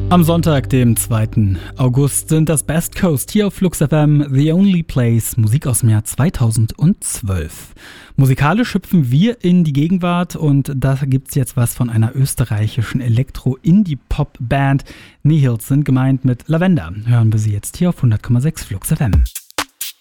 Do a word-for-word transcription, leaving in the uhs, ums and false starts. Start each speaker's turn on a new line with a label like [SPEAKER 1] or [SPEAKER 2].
[SPEAKER 1] Am Sonntag, dem zweiten August, sind das Best Coast hier auf Flux F M, The Only Place, Musik aus dem Jahr zweitausendzwölf. Musikalisch hüpfen wir in die Gegenwart und da gibt's jetzt was von einer österreichischen Elektro-Indie-Pop-Band. Nihils sind gemeint mit Lavender. Hören wir sie jetzt hier auf hundert Komma sechs Flux F M.